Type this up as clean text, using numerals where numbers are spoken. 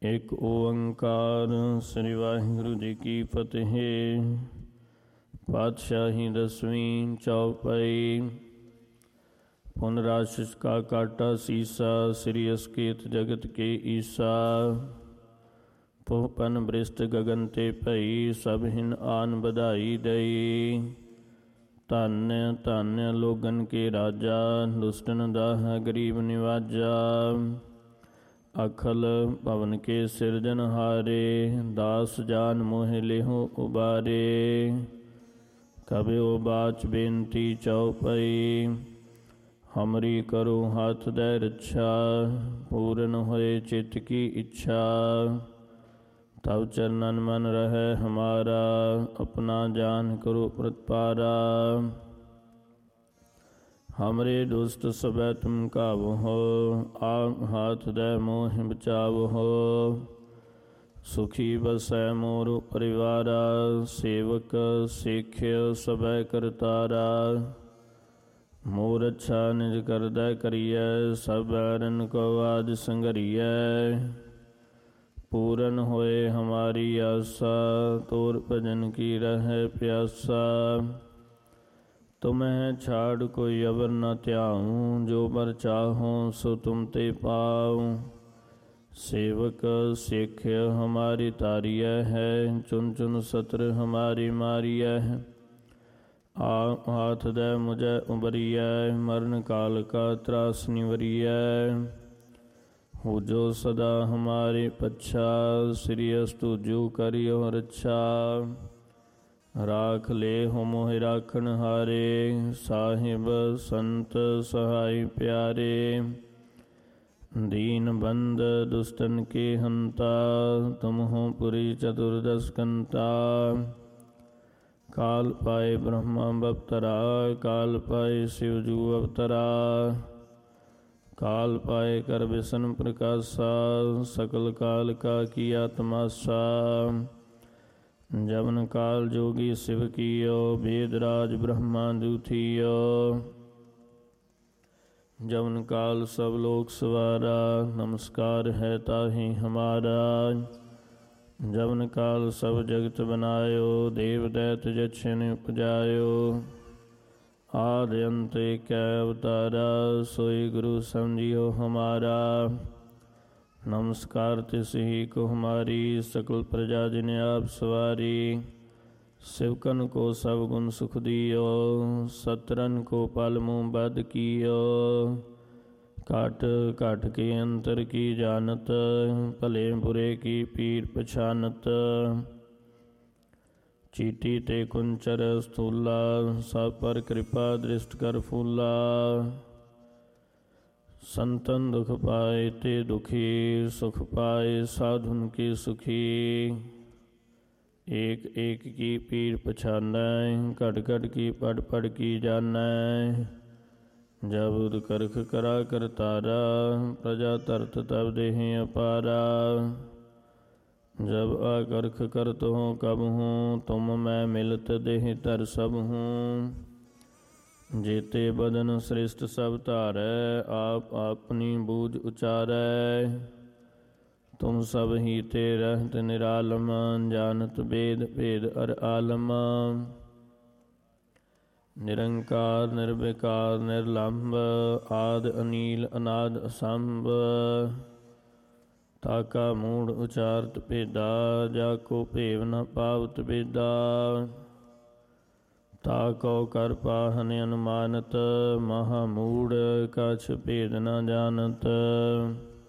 ਇੱਕ ਓੰਕਾਰ ਸ੍ਰੀ ਵਾਹਿਗੁਰੂ ਜੀ ਕੀ ਫਤਿਹ। ਪਾਤਸ਼ਾਹੀ ਦਸਵੀਂ ਚੌਪਈ। ਪੁਨ ਰਾਸ਼ਿਸ਼ ਕਾ ਕਾਟਾ ਸੀਸਾ, ਸ੍ਰੀ ਅਸਕੇਤ ਜਗਤ ਕੇ ਈਸਾ। ਪੋਹਪਨ ਬ੍ਰਿਸ਼ਟ ਗਗਨ ਤੇ ਭਈ, ਸਭ ਹਿਨ ਆਨ ਵਧਾਈ ਦਈ। ਧੰਨ ਧੰਨ ਲੋਗਨ ਕੇ ਰਾਜਾ, ਦੁਸ਼ਟਨ ਦਾਹ ਗਰੀਬ ਨਿਵਾਜਾ। ਅਖਲ ਭਵਨ ਕੇ ਸਿਰਜਨਹਾਰੇ, ਦਾਸ ਜਾਨ ਮੋਹਿ ਲਿਹੁ ਉਬਾਰੇ। ਕਬਿਓ ਬਾਚ ਬੇਨਤੀ ਚਉਪਈ, ਹਮਰੀ ਕਰੋ ਹੱਥ ਦੈ ਰੱਛਾ। ਪੂਰਨ ਹੋਏ ਚਿੱਤ ਕੀ ਇੱਛਾ, ਤਬ ਚਰਨਨ ਮਨ ਰਹਿ ਹਮਾਰਾ। ਆਪਣਾ ਜਾਨ ਕਰੋ ਪ੍ਰਤਪਾਰਾ, हमरे दुष्ट सबै तुम कावहो। आग हाथ दे मोह बचावहो, सुखी बसै मोर परिवारा। सेवक सेख्य सबै करतारा, मोर अच्छा निज करदै करियै। सब बैरन को आज संघरियै, पूरन होए हमारी आसा। तोर भजन की रहे प्यासा, तुम्हें छाड़ कोई अवर न त्याऊँ। जो बर चाहो सो तुम ते पाऊँ। सेवक सेख्य हमारी तारिय है, चुन चुन सत्र हमारी मारिय है। हाथ दे मुझे उबरिय, मरण काल का त्रास निवरिय। हो जो सदा हमारे पच्छा, श्री अस्तु जो करियो रक्षा। राख ले हो मोहि राखन हारे, साहिब संत सहाय प्यारे। दीन बंद दुष्टन के हंता, तुम हो पुरी चतुर्दश कंता। काल पाए ब्रह्मा बपतरा, काल पाए शिवजू अवतरा। काल पाए कर विष्णु प्रकाशा, सकल काल का किया तमाशा। जवन काल जोगी शिव कियो, वेदराज ब्रह्मा दूथियो। जवन काल सब लोक सवारा, नमस्कार है ताहि हमारा। जवन काल सब जगत बनायो, देव दैत जछन उपजायो। आदि अंत एक अवतारा, सोई गुरु समझियो हमारा। नमस्कार तिस ही को हमारी, सकल प्रजा जिन्हें आप सवारी। शिवकन को सब गुण सुख दियो, सतरन को पल मुँह बद कियो। काट काट के अंतर की जानत, भले बुरे की पीर पछानत। चीटी ते कुंचर स्थूला, सब पर कृपा दृष्ट कर फूला। संतन दुख पाए ते दुखी, सुख पाए साधुन के सुखी। एक एक की पीर पछानै, घट घट की पढ़ पढ़ की जानै। जब उद करख करा करतारा, प्रजा तरत तब देहि अपारा। जब आकर्ख करत हो कब हूँ, तुम मैं मिलत देहि तर सब हूँ। जेते बदन श्रेष्ठ सब धारै, आप अपनी बूझ उचारै। तुम सब ही ते रहत निरालम, जानत वेद भेद अर आलम। निरंकार निर्विकार निर्लंब, आद अनील अनाद असंभ। ताका मूढ़ उचारत भेदा, जाको भेव न पावत बेदा। ताको कर पाहन अनुमानत, महामूढ़ कछ भेद न जानत।